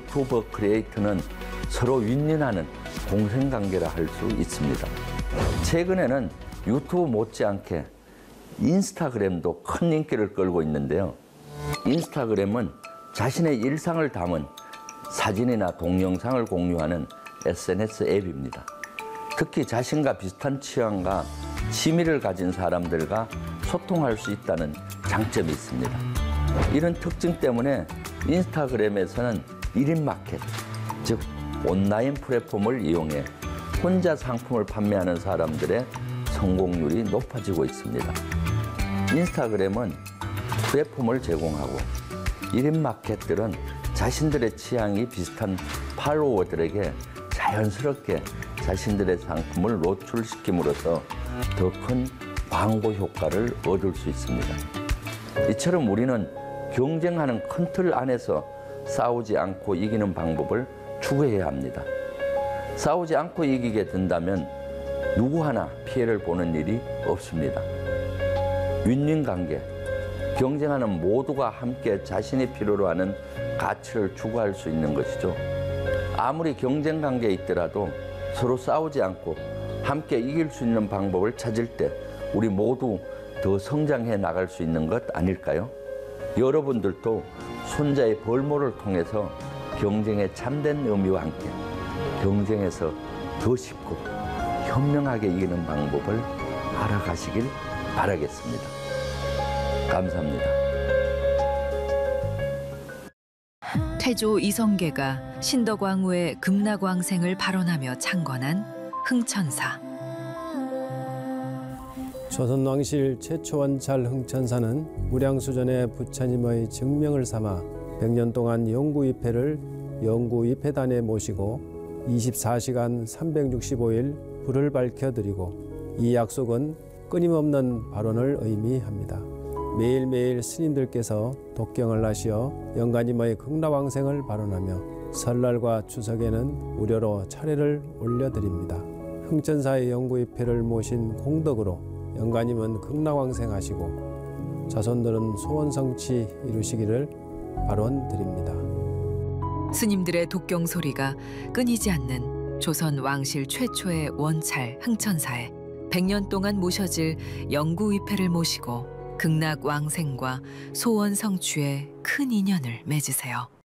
유튜버 크리에이터는 서로 윈윈하는 공생관계라 할 수 있습니다. 최근에는 유튜브 못지않게 인스타그램도 큰 인기를 끌고 있는데요. 인스타그램은 자신의 일상을 담은 사진이나 동영상을 공유하는 SNS 앱입니다. 특히 자신과 비슷한 취향과 취미를 가진 사람들과 소통할 수 있다는 장점이 있습니다. 이런 특징 때문에 인스타그램에서는 1인 마켓, 즉 온라인 플랫폼을 이용해 혼자 상품을 판매하는 사람들의 성공률이 높아지고 있습니다. 인스타그램은 플랫폼을 제공하고 1인 마켓들은 자신들의 취향이 비슷한 팔로워들에게 자연스럽게 자신들의 상품을 노출시킴으로써 더 큰 광고 효과를 얻을 수 있습니다. 이처럼 우리는 경쟁하는 큰 틀 안에서 싸우지 않고 이기는 방법을 추구해야 합니다. 싸우지 않고 이기게 된다면 누구 하나 피해를 보는 일이 없습니다. 윈윈 관계, 경쟁하는 모두가 함께 자신이 필요로 하는 가치를 추구할 수 있는 것이죠. 아무리 경쟁 관계에 있더라도 서로 싸우지 않고 함께 이길 수 있는 방법을 찾을 때 우리 모두 더 성장해 나갈 수 있는 것 아닐까요? 여러분들도 손자의 벌모를 통해서 경쟁의 참된 의미와 함께 경쟁에서 더 쉽고 현명하게 이기는 방법을 알아가시길 바라겠습니다. 감사합니다. 태조 이성계가 신덕왕후의 극락왕생을 발언하며 창건한 흥천사. 조선왕실 최초 원찰 흥천사는 무량수전의 부처님의 증명을 삼아 100년 동안 영구위패를 영구위패단에 모시고 24시간 365일 불을 밝혀드리고 이 약속은 끊임없는 발언을 의미합니다. 매일매일 스님들께서 독경을 하시어 영가님의 극락왕생을 발언하며 설날과 추석에는 무료로 차례를 올려드립니다. 흥천사의 영구위패를 모신 공덕으로 영가님은 극락왕생하시고 자손들은 소원성취 이루시기를 발언드립니다. 스님들의 독경 소리가 끊이지 않는 조선 왕실 최초의 원찰 흥천사에 100년 동안 모셔질 영구위패를 모시고 극락왕생과 소원 성취에 큰 인연을 맺으세요.